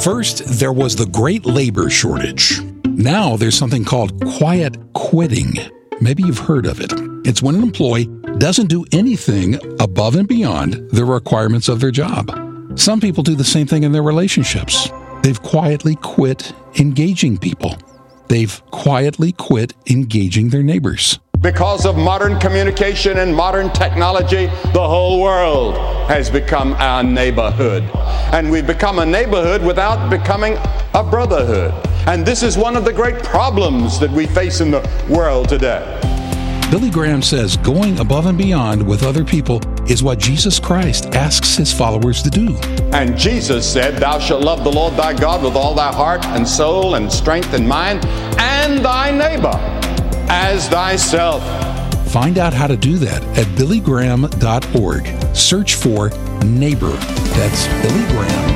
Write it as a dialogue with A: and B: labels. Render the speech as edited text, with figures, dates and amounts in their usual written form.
A: First, there was the great labor shortage. Now there's something called quiet quitting. Maybe you've heard of it. It's when an employee doesn't do anything above and beyond the requirements of their job. Some people do the same thing in their relationships. They've quietly quit engaging people. They've quietly quit engaging their neighbors.
B: Because of modern communication and modern technology, the whole world has become our neighborhood. And we've become a neighborhood without becoming a brotherhood. And this is one of the great problems that we face in the world today.
A: Billy Graham says going above and beyond with other people is what Jesus Christ asks his followers to do.
B: And Jesus said, "Thou shalt love the Lord thy God with all thy heart and soul and strength and mind, and thy neighbor as thyself."
A: Find out how to do that at billygraham.org. Search for neighbor. That's billygraham.org.